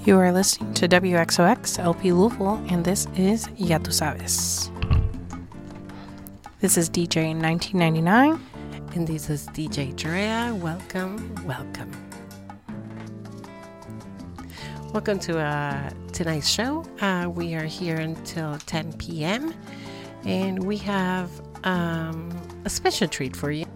You are listening to WXOX LP Louisville, and this is Ya Tu Sabes. This is DJ 1999. And this is DJ Drea. Welcome. Welcome to tonight's show. We are here until 10 p.m. And we have a special treat for you.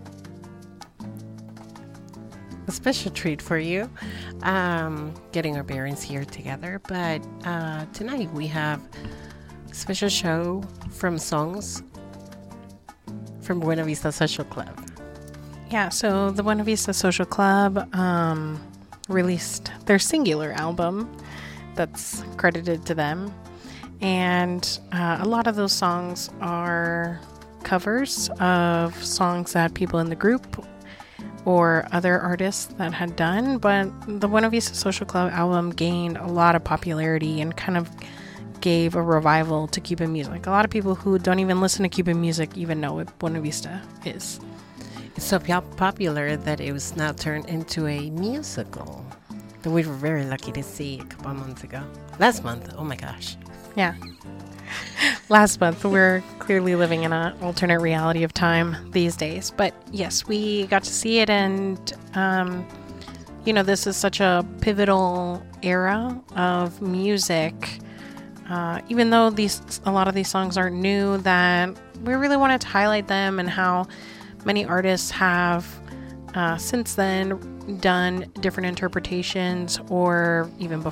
Getting our bearings here together. But tonight we have a special show from songs from Buena Vista Social Club. Yeah, so the Buena Vista Social Club released their singular album that's credited to them. And a lot of those songs are covers of songs that people in the group or other artists that had done. But the Buena Vista Social Club album gained a lot of popularity and kind of gave a revival to Cuban music. A lot of people who don't even listen to Cuban music even know what Buena Vista is. It's so popular that it was now turned into a musical that we were very lucky to see a couple of months ago. Last month, oh my gosh. Yeah. Last month. We're clearly living in an alternate reality of time these days. But yes, we got to see it, and this is such a pivotal era of music. Even though a lot of these songs aren't new, that we really wanted to highlight them and how many artists have since then done different interpretations, or even before